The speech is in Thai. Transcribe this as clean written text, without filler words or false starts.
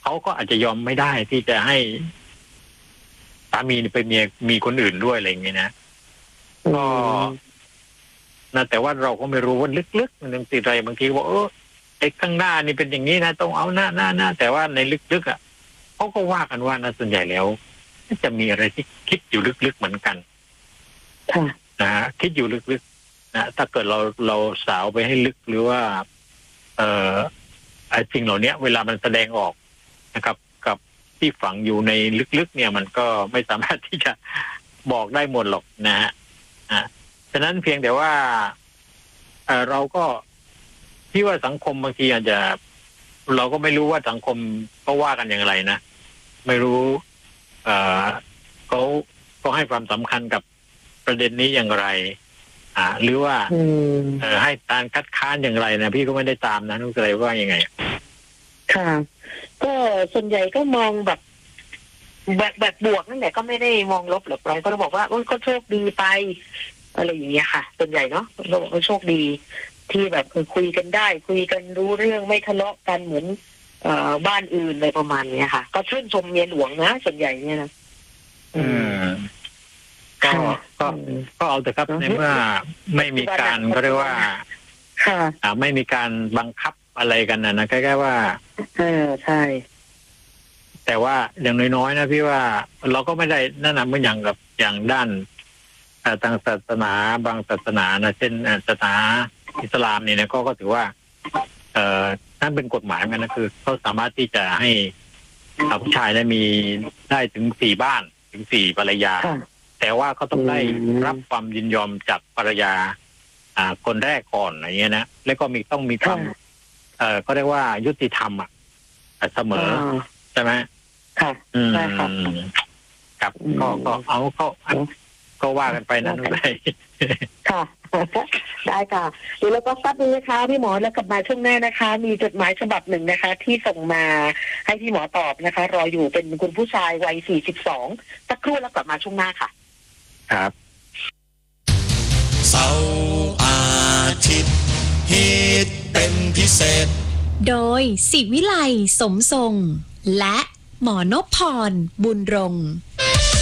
เขาก็อาจจะยอมไม่ได้ที่จะให้สามีไปมีคนอื่นด้วยอะไรอย่างเงี้ยนะก็นะแต่ว่าเราก็ไม่รู้ว่าลึกๆมันยังติดอะไรบางทีว่าไอ้ข้างหน้านี่เป็นอย่างนี้นะต้องเอาหน้าแต่ว่าในลึกๆอ่ะเขาก็ว่ากันว่านะส่วนใหญ่แล้วจะมีอะไรที่คิดอยู่ลึกๆเหมือนกันนะคิดอยู่ลึกๆนะถ้าเกิดเราสาวไปให้ลึกหรือว่าไอ้สิ่งเหล่านี้เวลามันแสดงออกนะครับกับที่ฝังอยู่ในลึกๆเนี่ยมันก็ไม่สามารถที่จะบอกได้หมดหรอกนะฮะฉะนั้นเพียงแต่ว่าเราก็ที่ว่าสังคมบางทีอาจจะเราก็ไม่รู้ว่าสังคมเขาว่ากันอย่างไรนะไม่รู้เขาให้ความสำคัญกับประเด็นนี้อย่างไรหรือว่าให้การคัดค้านอย่างไรนะพี่ก็ไม่ได้ตามนะนุ้งอะไรว่ายังไงค่ะก็ส่วนใหญ่ก็มองแบบบวกนั่นแหละก็ไม่ได้มองลบหรอกเราก็บอกว่าก็โชคดีไปอะไรอย่างเงี้ยค่ะส่วนใหญ่เนาะเราบอกว่าโชคดีที่แบบคุยกันได้คุยกันรู้เรื่องไม่ทะเลาะกันเหมือนบ้านอื่นอะไรประมาณนี้ค่ะก็ชื่นชมเมียหลวงนะส่วนใหญ่เนี่ยนะก็เอาแต่ครับในเมื่อไม่มีการก็เรียกว่าไม่มีการบังคับอะไรกันนะแค่ว่าใช่แต่ว่าอย่างน้อยๆนะพี่ว่าเราก็ไม่ได้นั่นนะเหมือนอย่างด้านทางศาสนาบางศาสนานะเช่นศาสนาอิสลามเนี่ยนะก็ถือว่านั่นเป็นกฎหมายมันนะคือเขาสามารถที่จะให้ผู้ชายได้ถึง4 บ้านถึง4 ภรรยาแต่ว่าเขาต้องได้รับความยินยอมจากภรรยาคนแรกก่อนอะไรเงี้ยนะแล้วก็ต้องมีความก็เรียกว่ายุติธรรมเสมอใช่ไหมค่ะใช่ครับกับก็ว่ากันไปนะนุ้ยค่ะได้ค่ะเดี๋ยวเราก็ฟัดนี้นะคะพี่หมอแล้วกลับมาช่วงหน้านะคะมีจดหมายฉบับหนึ่งนะคะที่ส่งมาให้พี่หมอตอบนะคะรออยู่เป็นคุณผู้ชายวัย42สักครู่แล้วกลับมาช่วงหน้าค่ะครับเสาร์อาทิตย์ฮิตเป็นพิเศษโดยศิวิไลสมทรงและหมอนพพรบุญรงค์